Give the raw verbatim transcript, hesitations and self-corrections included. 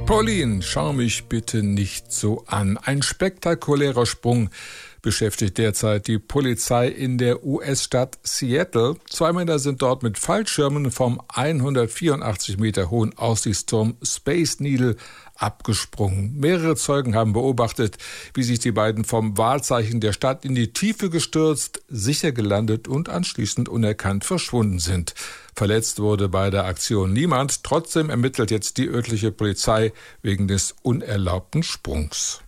Pauline, schau mich bitte nicht so an. Ein spektakulärer Sprung beschäftigt derzeit die Polizei in der U S-Stadt Seattle. Zwei Männer sind dort mit Fallschirmen vom hundertvierundachtzig Meter hohen Aussichtsturm Space Needle abgesprungen. Mehrere Zeugen haben beobachtet, wie sich die beiden vom Wahrzeichen der Stadt in die Tiefe gestürzt, sicher gelandet und anschließend unerkannt verschwunden sind. Verletzt wurde bei der Aktion niemand. Trotzdem ermittelt jetzt die örtliche Polizei wegen des unerlaubten Sprungs.